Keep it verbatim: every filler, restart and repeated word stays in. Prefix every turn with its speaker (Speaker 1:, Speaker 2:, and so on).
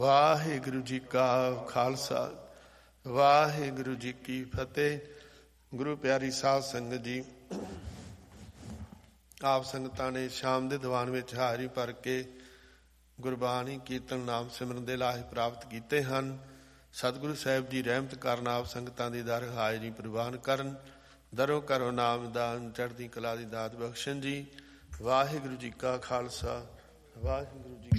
Speaker 1: ਵਾਹਿਗੁਰੂ ਜੀ ਕਾ ਖਾਲਸਾ, ਵਾਹਿਗੁਰੂ ਜੀ ਕੀ ਫਤਿਹ। ਗੁਰੂ ਪਿਆਰੀ ਸਾਧ ਸੰਗਤ ਜੀ, ਆਪ ਸੰਗਤਾਂ ਨੇ ਸ਼ਾਮ ਦੇ ਦੀਵਾਨ ਵਿੱਚ ਹਾਜ਼ਰੀ ਭਰ ਕੇ ਗੁਰਬਾਣੀ, ਕੀਰਤਨ, ਨਾਮ ਸਿਮਰਨ ਦੇ ਲਾਹੇ ਪ੍ਰਾਪਤ ਕੀਤੇ ਹਨ। ਸਤਿਗੁਰੂ ਸਾਹਿਬ ਜੀ ਰਹਿਮਤ ਕਰਨ, ਆਪ ਸੰਗਤਾਂ ਦੀ ਦਰ ਹਾਜ਼ਰੀ ਪ੍ਰਵਾਨ ਕਰਨ, ਦਰੋਂ ਕਰੋ ਨਾਮ ਦਾਨ, ਚੜ੍ਹਦੀ ਕਲਾ ਦੀ ਦਾਤ ਬਖਸ਼ਣ ਜੀ। ਵਾਹਿਗੁਰੂ ਜੀ ਕਾ ਖਾਲਸਾ, ਵਾਹਿਗੁਰੂ ਜੀ